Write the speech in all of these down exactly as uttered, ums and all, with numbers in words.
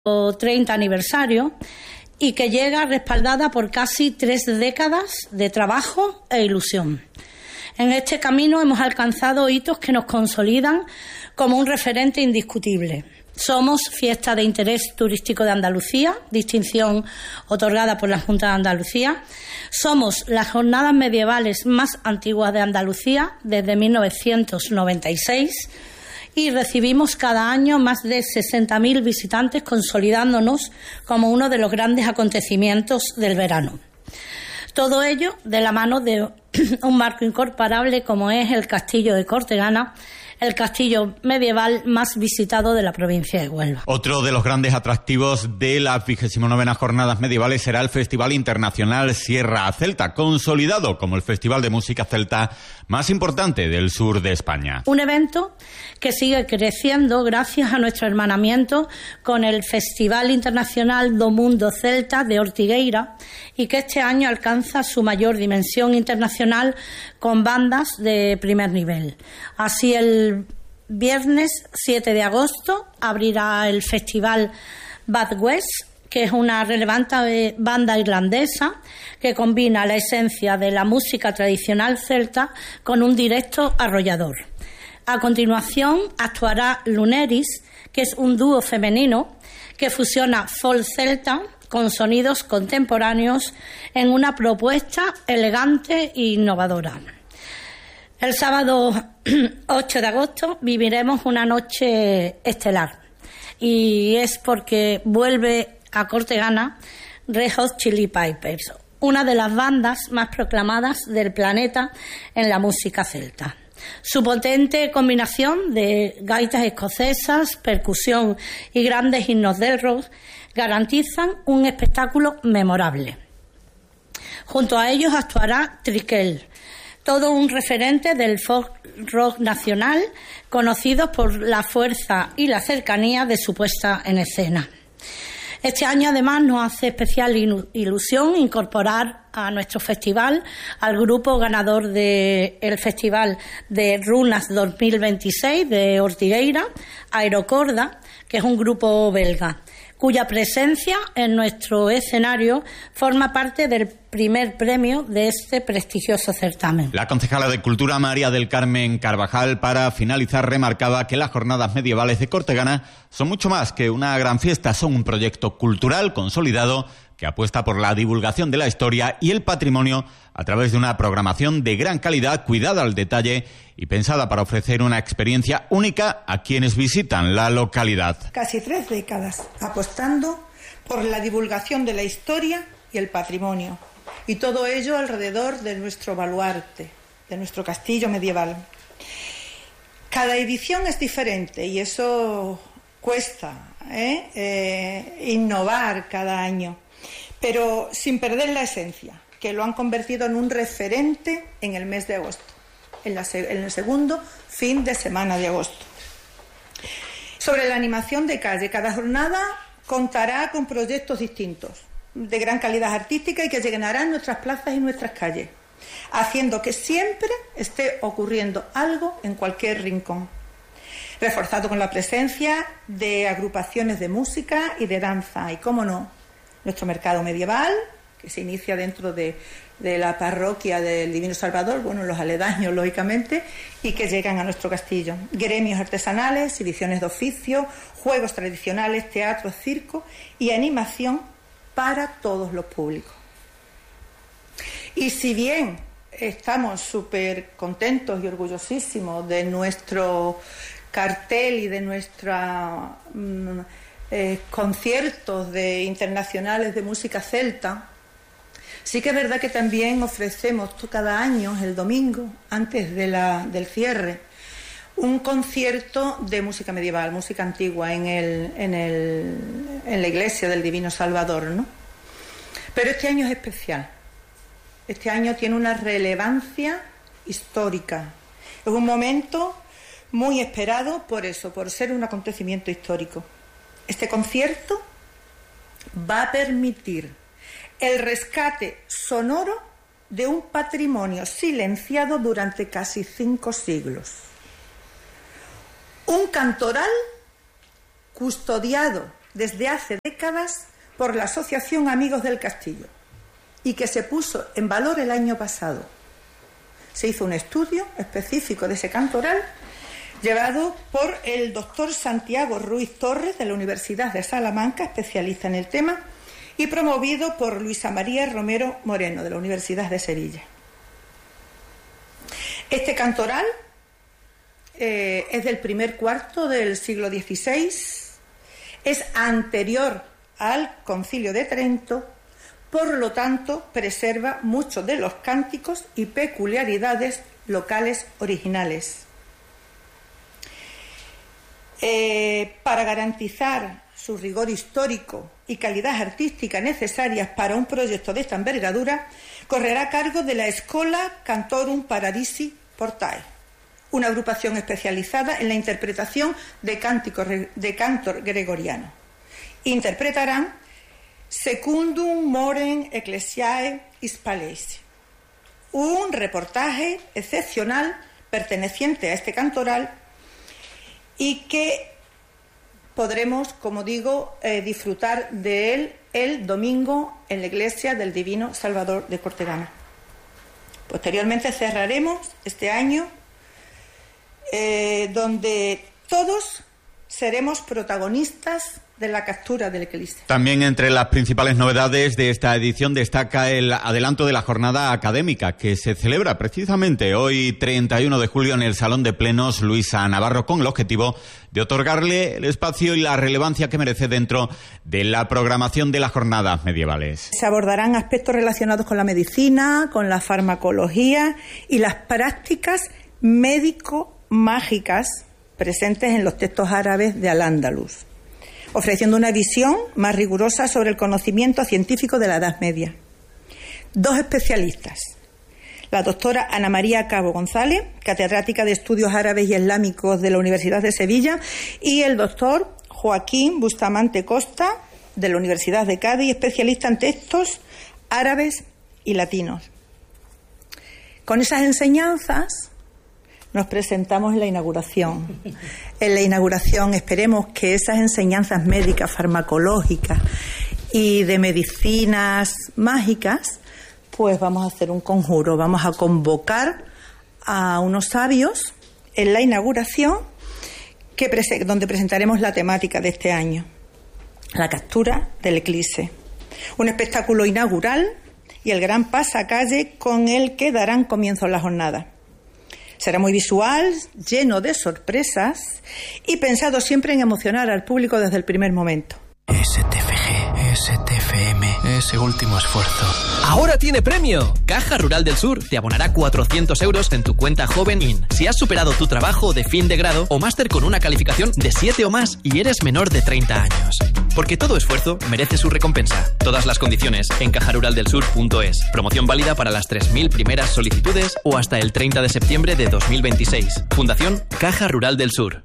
treinta aniversario y que llega respaldada por casi tres décadas de trabajo e ilusión. En este camino hemos alcanzado hitos que nos consolidan como un referente indiscutible. Somos Fiesta de Interés Turístico de Andalucía, distinción otorgada por la Junta de Andalucía. Somos las jornadas medievales más antiguas de Andalucía desde mil novecientos noventa y seis y recibimos cada año más de sesenta mil visitantes, consolidándonos como uno de los grandes acontecimientos del verano. Todo ello de la mano de un marco incomparable como es el Castillo de Cortegana, el castillo medieval más visitado de la provincia de Huelva. Otro de los grandes atractivos de las vigésimo novenas Jornadas Medievales será el Festival Internacional Sierra Celta, consolidado como el festival de música celta más importante del sur de España. Un evento que sigue creciendo gracias a nuestro hermanamiento con el Festival Internacional do Mundo Celta de Ortigueira y que este año alcanza su mayor dimensión internacional con bandas de primer nivel. Así, el viernes siete de agosto abrirá el festival Bad West, que es una relevante banda irlandesa que combina la esencia de la música tradicional celta con un directo arrollador. A continuación actuará Luneris, que es un dúo femenino que fusiona folk celta con sonidos contemporáneos en una propuesta elegante e innovadora. El sábado ocho de agosto viviremos una noche estelar y es porque vuelve a Cortegana Red Hot Chili Peppers, una de las bandas más proclamadas del planeta en la música celta. Su potente combinación de gaitas escocesas, percusión y grandes himnos del rock garantizan un espectáculo memorable. Junto a ellos actuará Triquel, todo un referente del folk rock nacional, conocidos por la fuerza y la cercanía de su puesta en escena. Este año además nos hace especial ilusión incorporar a nuestro festival al grupo ganador del Festival de Runas dos mil veintiséis de Ortigueira, Aerocorda, que es un grupo belga, cuya presencia en nuestro escenario forma parte del primer premio de este prestigioso certamen. La concejala de Cultura, María del Carmen Carvajal, para finalizar, remarcaba que las Jornadas Medievales de Cortegana son mucho más que una gran fiesta, son un proyecto cultural consolidado que apuesta por la divulgación de la historia y el patrimonio a través de una programación de gran calidad, cuidada al detalle y pensada para ofrecer una experiencia única a quienes visitan la localidad. Casi tres décadas apostando por la divulgación de la historia y el patrimonio, y todo ello alrededor de nuestro baluarte, de nuestro castillo medieval. Cada edición es diferente y eso cuesta, ¿eh? Eh, innovar cada año, pero sin perder la esencia, que lo han convertido en un referente en el mes de agosto, en, la, en el segundo fin de semana de agosto. Sobre la animación de calle, cada jornada contará con proyectos distintos, de gran calidad artística y que llenarán nuestras plazas y nuestras calles, haciendo que siempre esté ocurriendo algo en cualquier rincón, reforzado con la presencia de agrupaciones de música y de danza y, cómo no, nuestro mercado medieval, que se inicia dentro de, de la parroquia del Divino Salvador, bueno, los aledaños, lógicamente, y que llegan a nuestro castillo. Gremios artesanales, ediciones de oficio, juegos tradicionales, teatro, circo y animación para todos los públicos. Y si bien estamos súper contentos y orgullosísimos de nuestro cartel y de nuestra... Mmm, Eh, conciertos de internacionales de música celta, sí que es verdad que también ofrecemos cada año, el domingo, antes de la, del cierre, un concierto de música medieval, música antigua, en, el, en, el, en la iglesia del Divino Salvador, ¿no? Pero este año es especial. Este año tiene una relevancia histórica. Es un momento muy esperado por eso, por ser un acontecimiento histórico. Este concierto va a permitir el rescate sonoro de un patrimonio silenciado durante casi cinco siglos. Un cantoral custodiado desde hace décadas por la Asociación Amigos del Castillo y que se puso en valor el año pasado. Se hizo un estudio específico de ese cantoral llevado por el doctor Santiago Ruiz Torres de la Universidad de Salamanca, especialista en el tema, y promovido por Luisa María Romero Moreno de la Universidad de Sevilla. Este cantoral eh, es del primer cuarto del siglo dieciséis, es anterior al Concilio de Trento, por lo tanto preserva muchos de los cánticos y peculiaridades locales originales. Eh, para garantizar su rigor histórico y calidad artística necesarias para un proyecto de esta envergadura, correrá a cargo de la Schola Cantorum Paradisi Portae, una agrupación especializada en la interpretación de cántico de cantor gregoriano. Interpretarán Secundum Morem Ecclesiae Hispalesi, un reportaje excepcional perteneciente a este cantoral y que podremos, como digo, eh, disfrutar de él el domingo en la iglesia del Divino Salvador de Cortegana. Posteriormente cerraremos este año eh, donde todos seremos protagonistas de la captura del eclipse. También entre las principales novedades de esta edición destaca el adelanto de la jornada académica que se celebra precisamente hoy treinta y uno de julio en el Salón de Plenos Luisa Navarro, con el objetivo de otorgarle el espacio y la relevancia que merece dentro de la programación de las jornadas medievales. Se abordarán aspectos relacionados con la medicina, con la farmacología y las prácticas médico-mágicas presentes en los textos árabes de Al-Ándalus, ofreciendo una visión más rigurosa sobre el conocimiento científico de la Edad Media. Dos especialistas, la doctora Ana María Cabo González, catedrática de Estudios Árabes y Islámicos de la Universidad de Sevilla, y el doctor Joaquín Bustamante Costa, de la Universidad de Cádiz, especialista en textos árabes y latinos. Con esas enseñanzas nos presentamos en la inauguración. En la inauguración esperemos que esas enseñanzas médicas, farmacológicas y de medicinas mágicas, pues vamos a hacer un conjuro, vamos a convocar a unos sabios en la inauguración que prese- donde presentaremos la temática de este año, la captura del eclipse. Un espectáculo inaugural y el gran pasacalle con el que darán comienzo a la jornada. Será muy visual, lleno de sorpresas y pensado siempre en emocionar al público desde el primer momento. S T F G, S T F M, ese último esfuerzo. ¡Ahora tiene premio! Caja Rural del Sur te abonará cuatrocientos euros en tu cuenta Joven In si has superado tu trabajo de fin de grado o máster con una calificación de siete o más y eres menor de treinta años. Porque todo esfuerzo merece su recompensa. Todas las condiciones en caja rural del sur punto es. Promoción válida para las tres mil primeras solicitudes o hasta el treinta de septiembre de dos mil veintiséis. Fundación Caja Rural del Sur.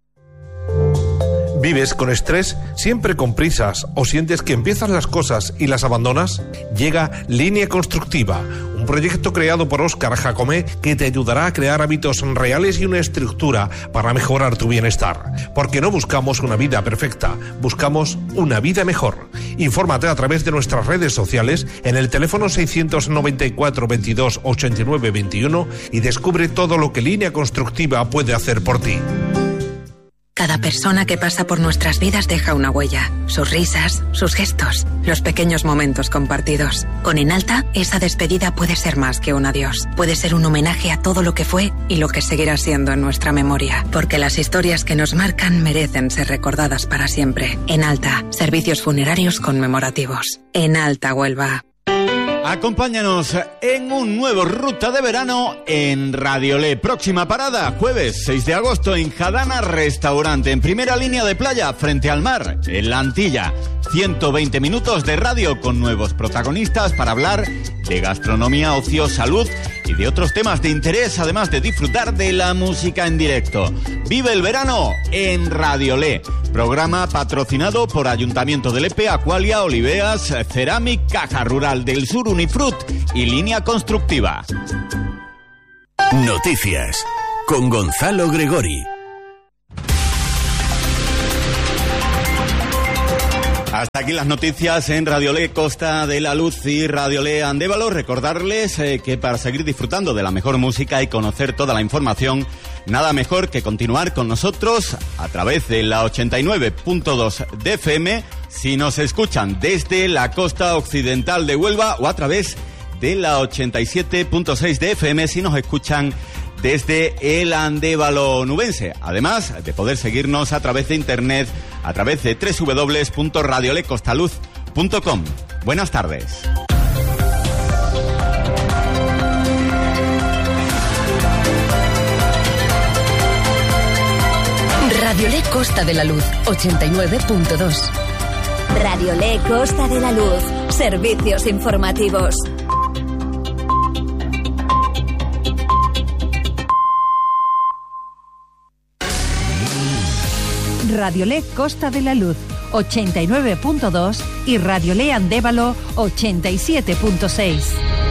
¿Vives con estrés? ¿Siempre con prisas? ¿O sientes que empiezas las cosas y las abandonas? Llega Línea Constructiva, un proyecto creado por Óscar Jacomé que te ayudará a crear hábitos reales y una estructura para mejorar tu bienestar. Porque no buscamos una vida perfecta, buscamos una vida mejor. Infórmate a través de nuestras redes sociales en el teléfono seiscientos noventa y cuatro veintidós ochenta y nueve veintiuno y descubre todo lo que Línea Constructiva puede hacer por ti. Cada persona que pasa por nuestras vidas deja una huella, sus risas, sus gestos, los pequeños momentos compartidos. Con Enalta, esa despedida puede ser más que un adiós. Puede ser un homenaje a todo lo que fue y lo que seguirá siendo en nuestra memoria. Porque las historias que nos marcan merecen ser recordadas para siempre. Enalta, servicios funerarios conmemorativos. Enalta Huelva. Acompáñanos en un nuevo Ruta de Verano en Radiolé. Próxima parada, jueves seis de agosto en Jadana Restaurante, en primera línea de playa, frente al mar, en La Antilla. ciento veinte minutos de radio con nuevos protagonistas para hablar de gastronomía, ocio, salud y de otros temas de interés, además de disfrutar de la música en directo. Vive el verano en Radiolé. Programa patrocinado por Ayuntamiento de Lepe, Aqualia, Oliveas, Ceramic, Caja Rural del Sur, Unifrut y Línea Constructiva. Noticias con Gonzalo Gregori. Hasta aquí las noticias en Radiolé Costa de la Luz y Radiolé Andévalo. Recordarles eh, que para seguir disfrutando de la mejor música y conocer toda la información, nada mejor que continuar con nosotros a través de la ochenta y nueve punto dos de F M, si nos escuchan desde la costa occidental de Huelva, o a través de la ochenta y siete punto seis de F M si nos escuchan desde el Andévalo nubense, además de poder seguirnos a través de internet, a través de doble u doble u doble u punto radiolecostaluz punto com. Buenas tardes. Radiolé Costa de la Luz, ochenta y nueve punto dos. Radiolé Costa de la Luz, servicios informativos. Radiolé Costa de la Luz, ochenta y nueve punto dos y Radiolé Andévalo, ochenta y siete punto seis.